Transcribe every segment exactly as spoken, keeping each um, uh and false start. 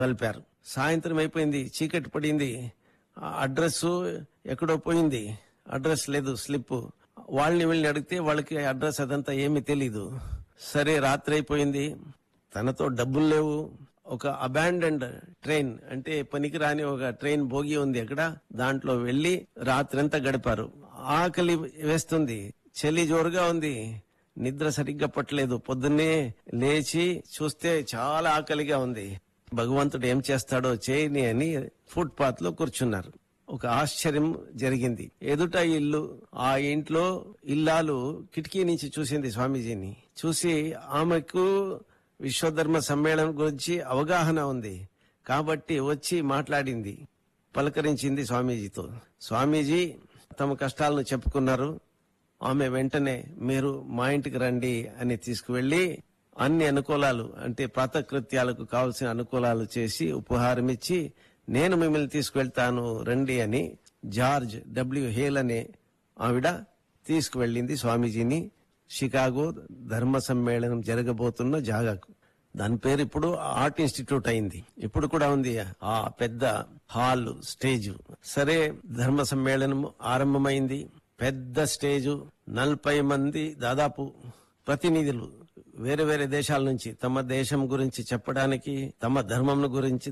కలిపారు. సాయంత్రం అయిపోయింది, చీకటి పడింది, అడ్రస్ ఎక్కడో పోయింది, అడ్రస్ లేదు, స్లిప్. వాళ్ళని వీళ్ళని అడిగితే వాళ్ళకి అడ్రస్ అదంతా ఏమీ తెలీదు. సరే రాత్రి అయిపోయింది, తనతో డబ్బులు లేవు. ఒక అబాండన్డ్ ట్రైన్ అంటే పనికిరాని ఒక ట్రైన్ బోగి ఉంది అక్కడ, దాంట్లో వెళ్లి రాత్రంతా గడిపారు. ఆకలి వేస్తుంది, చలి జోరుగా ఉంది, నిద్ర సరిగ్గా పట్టలేదు. పొద్దున్నే లేచి చూస్తే చాలా ఆకలిగా ఉంది. భగవంతుడు ఏం చేస్తాడో చేయని అని ఫుట్ పాత్ లో కూర్చున్నారు. ఒక ఆశ్చర్యం జరిగింది. ఎదుట ఇల్లు, ఆ ఇంట్లో ఇల్లాలు కిటికీ నుంచి చూసింది స్వామీజీని. చూసి ఆమెకు విశ్వధర్మ సమ్మేళనం గురించి అవగాహన ఉంది కాబట్టి వచ్చి మాట్లాడింది, పలకరించింది స్వామీజీతో. స్వామీజీ తమ కష్టాలను చెప్పుకున్నారు. ఆమె వెంటనే మీరు మా ఇంటికి రండి అని తీసుకువెళ్లి అన్ని అనుకూలాలు అంటే ప్రాతకృత్యాలకు కావలసిన అనుకూలాలు చేసి ఉపహారం ఇచ్చి నేను మిమ్మల్ని తీసుకువెళ్తాను రండి అని జార్జ్ డబ్ల్యూ హేల్ అనే ఆవిడ తీసుకువెళ్లింది స్వామీజీని షికాగో ధర్మ సమ్మేళనం జరగబోతున్న జాగాకు. దాని పేరు ఇప్పుడు ఆర్ట్ ఇన్స్టిట్యూట్ అయింది. ఇప్పుడు కూడా ఉంది ఆ పెద్ద హాల్, స్టేజ్. సరే ధర్మ సమ్మేళనం ఆరంభమైంది. పెద్ద స్టేజు, నలభై మంది దాదాపు ప్రతినిధులు వేరే వేరే దేశాల నుంచి తమ దేశం గురించి చెప్పడానికి, తమ ధర్మం గురించి,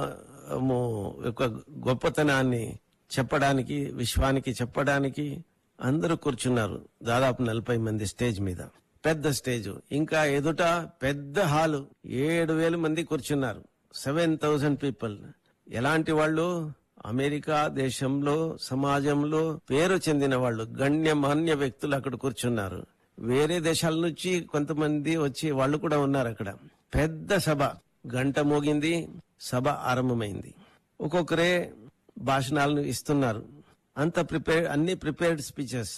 ధర్మము యొక్క గొప్పతనాన్ని చెప్పడానికి, విశ్వానికి చెప్పడానికి అందరూ కూర్చున్నారు. దాదాపు నలభై మంది స్టేజ్ మీద, పెద్ద స్టేజ్. ఇంకా ఎదుట పెద్ద హాలు, ఏడు వేల మంది కూర్చున్నారు. Seven thousand people. ఎలాంటి వాళ్ళు? అమెరికా దేశంలో సమాజంలో పేరు చెందిన వాళ్ళు, గణ్యమాన్య వ్యక్తులు అక్కడ కూర్చున్నారు. వేరే దేశాల నుంచి కొంతమంది వచ్చి వాళ్ళు కూడా ఉన్నారు అక్కడ. పెద్ద సభ. గంట మోగింది, సభ ఆరంభమైంది. ఒక్కొక్కరే భాషణాలను ఇస్తున్నారు. అంత ప్రిపేర్ అన్ని ప్రిపేర్డ్ స్పీచెస్,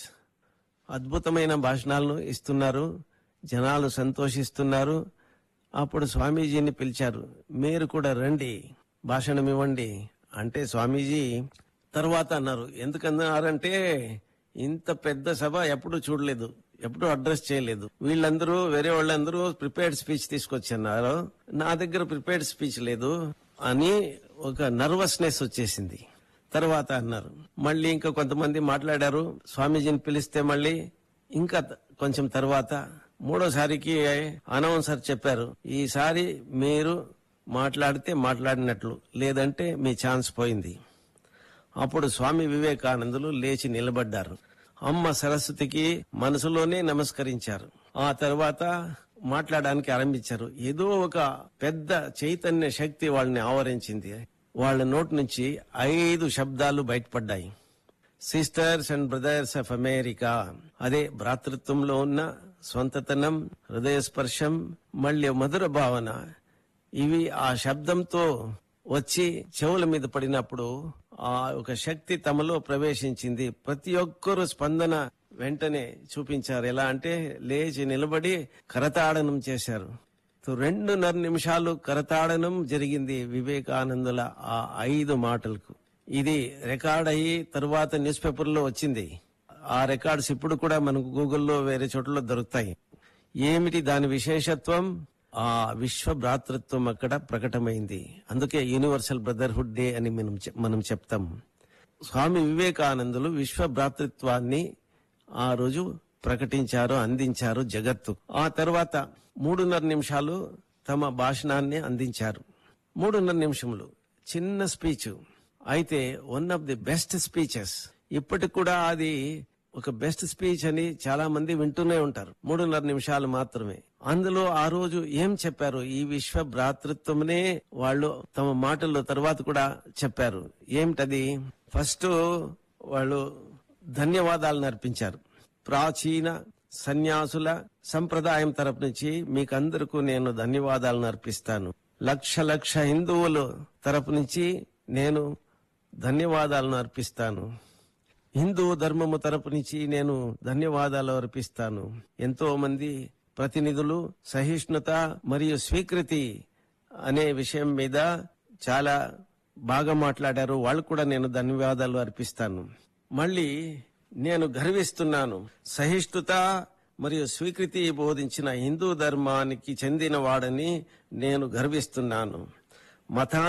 అద్భుతమైన భాషణాలను ఇస్తున్నారు. జనాలు సంతోషిస్తున్నారు. అప్పుడు స్వామీజీని పిలిచారు. మీరు కూడా రండి, భాషణం ఇవ్వండి అంటే స్వామీజీ తర్వాత అన్నారు. ఎందుకన్నారంటే ఇంత పెద్ద సభ ఎప్పుడు చూడలేదు, ఎప్పుడు అడ్రస్ చేయలేదు. వీళ్ళందరూ వేరే వాళ్ళందరూ ప్రిపేర్డ్ స్పీచ్ తీసుకొచ్చన్నారు, నా దగ్గర ప్రిపేర్డ్ స్పీచ్ లేదు అని ఒక నర్వస్నెస్ వచ్చేసింది. తర్వాత అన్నారు. మళ్ళీ ఇంకా కొంతమంది మాట్లాడారు. స్వామీజీని పిలిస్తే మళ్ళీ ఇంకా కొంచెం తర్వాత మూడోసారికి అనౌన్సర్ చెప్పారు, ఈసారి మీరు మాట్లాడితే మాట్లాడినట్లు, లేదంటే మీ ఛాన్స్ పోయింది. అప్పుడు స్వామి వివేకానందులు లేచి నిలబడ్డారు. అమ్మ సరస్వతికి మనసులోనే నమస్కరించారు. ఆ తర్వాత మాట్లాడడానికి ఆరంభించారు. ఏదో ఒక పెద్ద చైతన్య శక్తి వాళ్ళని ఆవరించింది. వాళ్ళ నోటి నుంచి ఐదు శబ్దాలు బయటపడ్డాయి. Sisters and brothers of America. అదే భ్రాతృత్వంలో ఉన్న స్వంతతనం, హృదయ స్పర్శం, మళ్ళీ మధుర భావన. ఇవి ఆ శబ్దంతో వచ్చి చెవుల మీద పడినప్పుడు ఆ ఒక శక్తి తమలో ప్రవేశించింది. ప్రతి ఒక్కరూ స్పందన వెంటనే చూపించారు. ఎలా అంటే లేచి నిలబడి కరతాడనం చేశారు. రెండున్నర నిమిషాలు కరతాడనం జరిగింది వివేకానందుల ఆ ఐదు మాటలకు. ఇది రికార్డ్ అయ్యి తరువాత న్యూస్ పేపర్ లో వచ్చింది. ఆ రికార్డ్స్ ఇప్పుడు కూడా మనకు గూగుల్లో వేరే చోట్ల దొరుకుతాయి. ఏమిటి దాని విశేషత్వం? ఆ విశ్వ భ్రాతృత్వం అక్కడ ప్రకటమైంది. అందుకే యూనివర్సల్ బ్రదర్హుడ్ డే అని మనం మనం చెప్తాం. స్వామి వివేకానందులు విశ్వ భ్రాతృత్వాన్ని ఆ రోజు ప్రకటించారు, అందించారు జగత్తు. ఆ తర్వాత మూడున్నర నిమిషాలు తమ భాషణాన్ని అందించారు. మూడున్నర నిమిషములు చిన్న స్పీచ్, అయితే one of the best speeches. ఇప్పటికి కూడా అది ఒక బెస్ట్ స్పీచ్ అని చాలా మంది వింటూనే ఉంటారు. మూడున్నర నిమిషాలు మాత్రమే. అందులో ఆ రోజు ఏం చెప్పారు? ఈ విశ్వ భ్రాతృత్వమునే వాళ్ళు తమ మాటల్లో తర్వాత కూడా చెప్పారు. ఏమిటది? ఫస్ట్ వాళ్ళు ధన్యవాదాలను అర్పించారు. ప్రాచీన సన్యాసుల సంప్రదాయం తరపు నుంచి మీకందరికీ నేను ధన్యవాదాలను అర్పిస్తాను. లక్ష లక్ష హిందువుల తరపు నుంచి నేను ధన్యవాదాలను అర్పిస్తాను. హిందూ ధర్మము తరపు నుంచి నేను ధన్యవాదాలు అర్పిస్తాను. ఎంతో మంది ప్రతినిధులు సహిష్ణుత మరియు స్వీకృతి అనే విషయం మీద చాలా బాగా మాట్లాడారు. వాళ్ళు కూడా నేను ధన్యవాదాలు అర్పిస్తాను. మళ్ళీ నేను గర్విస్తున్నాను, సహిష్ణుత మరియు స్వీకృతి బోధించిన హిందూ ధర్మానికి చెందిన వాడని నేను గర్విస్తున్నాను. మతా